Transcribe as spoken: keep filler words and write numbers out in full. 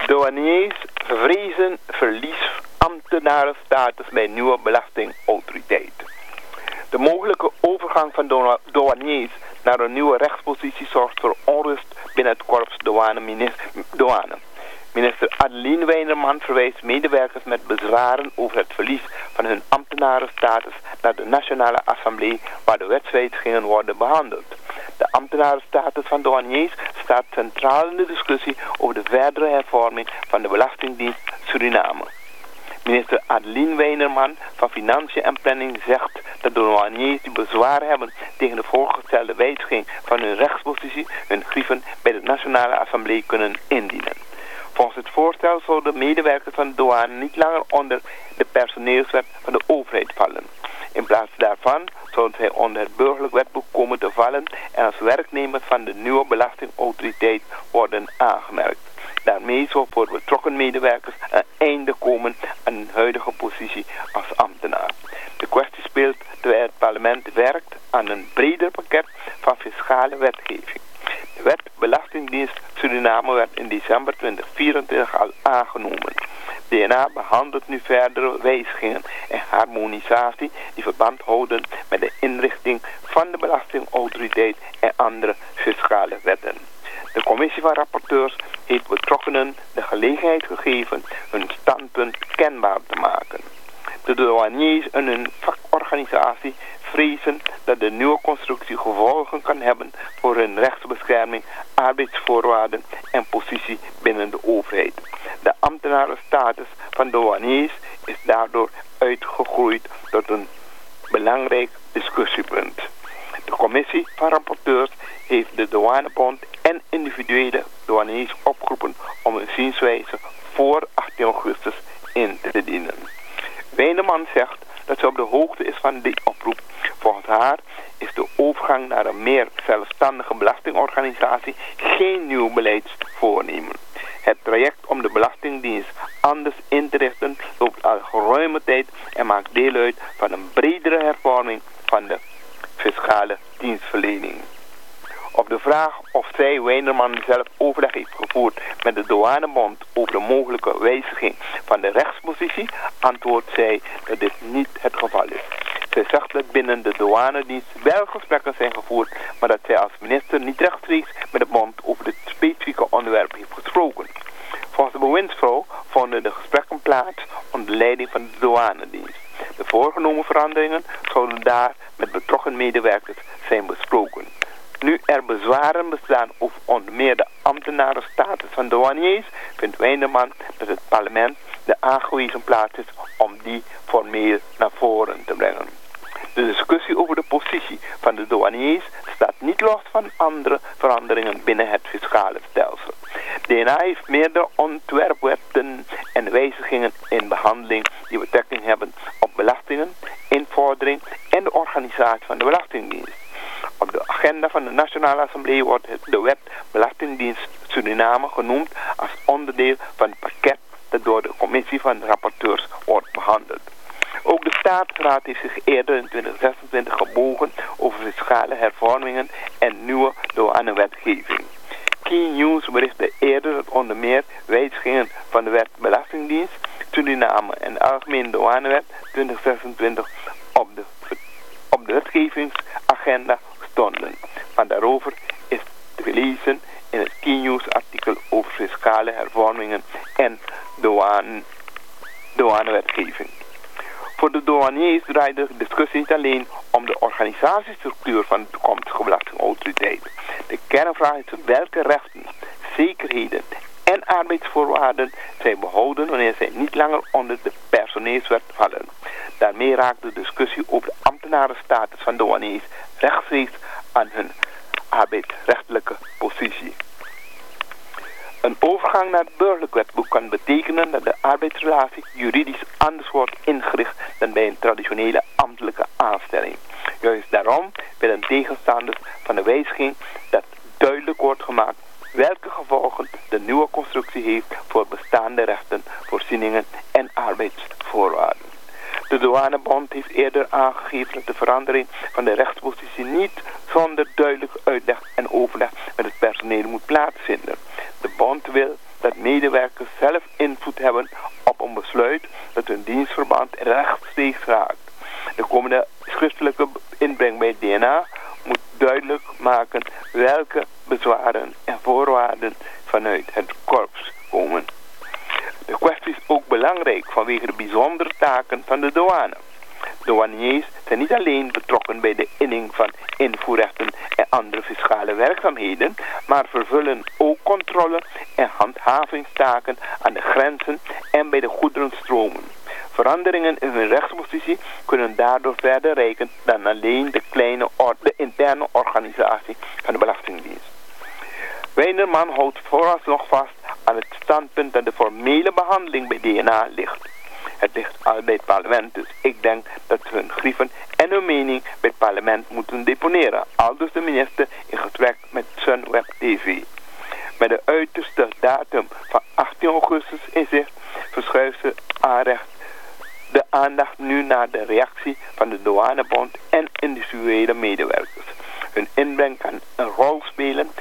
Douaniers vrezen verlies ambtenarenstatus bij nieuwe belastingautoriteit. De mogelijke overgang van douaniers naar een nieuwe rechtspositie zorgt voor onrust binnen het korps douane. Minister, douane. Minister Adeline Weinerman verwijst medewerkers met bezwaren over het verlies van hun ambtenarenstatus naar de Nationale Assemblée, waar de wetswijzigingen worden behandeld. De ambtenarenstatus van douaniers staat centraal in de discussie over de verdere hervorming van de Belastingdienst Suriname. Minister Adeline Weinerman van Financiën en Planning zegt dat de douaniers die bezwaar hebben tegen de voorgestelde wijziging van hun rechtspositie hun grieven bij de Nationale Assemblée kunnen indienen. Volgens het voorstel zouden medewerkers van de douane niet langer onder de personeelswet van de overheid vallen. In plaats daarvan zouden zij onder het burgerlijk wetboek komen te vallen en als werknemers van de nieuwe belastingautoriteit worden aangemerkt. Daarmee zou voor betrokken medewerkers een einde komen aan hun huidige positie als ambtenaar. De kwestie speelt terwijl het parlement werkt aan een breder pakket van fiscale wetgeving. De wet Belastingdienst Suriname werd in december tweeduizend vierentwintig al aangenomen. D N A behandelt nu verdere wijzigingen en harmonisatie die verband houden met de inrichting van de belastingautoriteit en andere fiscale wetten. De commissie van rapporteurs heeft betrokkenen de gelegenheid gegeven hun standpunt kenbaar te maken. De douaniers en hun vakorganisatie vrezen dat de nieuwe constructie gevolgen kan hebben voor hun rechtsbescherming, arbeidsvoorwaarden en positie binnen de overheid. De ambtenarenstatus van douaniers is daardoor uitgegroeid tot een belangrijk discussiepunt. De commissie van rapporteurs heeft de douanebond en individuele douaniers opgeroepen om hun zienswijze voor achttien augustus in te dienen. Weineman zegt dat ze op de hoogte is van die oproep. Volgens haar is de overgang naar een meer zelfstandige belastingorganisatie geen nieuw beleidsvoornemen. Het traject om de Belastingdienst anders in te richten loopt al geruime tijd en maakt deel uit van een bredere hervorming van de fiscale dienstverlening. Op de vraag of zij Weinerman zelf overleg heeft gevoerd met de douanebond over de mogelijke wijziging van de rechtspositie, antwoordt zij dat dit niet het geval is. Zij zegt dat binnen de douanedienst wel gesprekken zijn gevoerd, maar dat zij als minister niet rechtstreeks met de bond over dit specifieke onderwerp heeft gesproken. Volgens de bewindsvrouw vonden de gesprekken plaats onder leiding van de douanedienst. De voorgenomen veranderingen zouden daar met betrokken medewerkers zijn besproken. Nu er bezwaren bestaan over onder meer de ambtenarenstatus van douaniers, vindt Weinerman dat het parlement de aangewezen plaats is om die formeel naar voren te brengen. De discussie over de positie van de douaniers staat niet los van andere veranderingen binnen het fiscale stelsel. D N A heeft meerdere ontwerpwetten en wijzigingen in behandeling die betrekking hebben op belastingen, invordering en de organisatie van de Belastingdienst. Op de agenda van de Nationale Assemblée wordt de wet Belastingdienst Suriname genoemd als onderdeel van het pakket dat door de commissie van de rapporteurs wordt behandeld. Ook de Staatsraad heeft zich eerder in tweeduizend zesentwintig gebogen over fiscale hervormingen en nieuwe douanewetgeving. Key News berichtte eerder dat onder meer wijzigingen van de wet Belastingdienst Suriname en de Algemene Douanewet tweeduizend zesentwintig op de, op de wetgevingsagenda stonden. Maar daarover is te lezen in het Key News artikel over fiscale hervormingen en douane, douanewetgeving. Voor de douaniers draait de discussie niet alleen om de organisatiestructuur van de toekomstige belastingautoriteit. De kernvraag is welke rechten, zekerheden en arbeidsvoorwaarden zij behouden wanneer zij niet langer onder de personeelswet vallen. Daarmee raakt de discussie over de ambtenarenstatus van douaniers rechtstreeks aan hun arbeidsrechtelijke positie. Een overgang naar het burgerlijk wetboek kan betekenen dat de arbeidsrelatie juridisch anders wordt ingericht dan bij een traditionele ambtelijke aanstelling. Juist daarom willen tegenstanders van de wijziging dat duidelijk wordt gemaakt welke gevolgen de nieuwe constructie heeft voor bestaande rechten, voorzieningen en arbeidsvoorwaarden. De douanebond heeft eerder aangegeven dat de verandering van de rechtspositie niet zonder duidelijk uitleg en overleg met het personeel moet plaatsvinden. De bond wil dat medewerkers zelf invloed hebben op een besluit dat hun dienstverband rechtstreeks raakt. De komende schriftelijke inbreng bij D N A moet duidelijk maken welke bezwaren en voorwaarden vanuit het korps komen. De kwestie is ook belangrijk vanwege de bijzondere taken van de douane. Douaniers zijn niet alleen betrokken bij de inning van invoerrechten en andere fiscale werkzaamheden, maar vervullen ook controle- en handhavingstaken aan de grenzen en bij de goederenstromen. Veranderingen in hun rechtspositie kunnen daardoor verder reiken dan alleen de, kleine or- de interne organisatie van de Belastingdienst. Wijnderman houdt vooralsnog vast aan het standpunt dat de formele behandeling bij D N A ligt. Het ligt al bij het parlement, dus ik denk dat ze hun grieven en hun mening bij het parlement moeten deponeren. Aldus de minister in gesprek met Sunweb T V. Met de uiterste datum van achttien augustus in zicht verschuift ze aanrecht de aandacht nu naar de reactie van de douanebond en individuele medewerkers. Hun inbreng kan een rol spelen